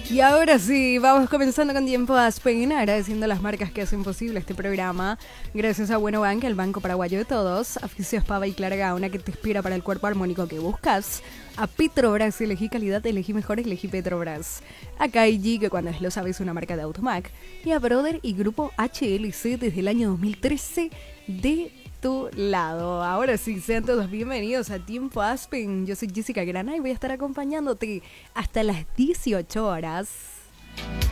Y ahora sí, vamos comenzando con Tiempo Aspen, agradeciendo las marcas que hacen posible este programa. Gracias a Bueno Bank, el banco paraguayo de todos. A Fisios Pava y Clarga, una que te inspira para el cuerpo armónico que buscas. A Petrobras, elegí calidad, elegí mejor, elegí Petrobras. A KG, que cuando es lo sabes, una marca de Automac. Y a Brother y Grupo HLC desde el año 2013 de tu lado. Ahora sí, sean todos bienvenidos a Tiempo Aspen. Yo soy Jessica Grana y voy a estar acompañándote hasta las 18 horas.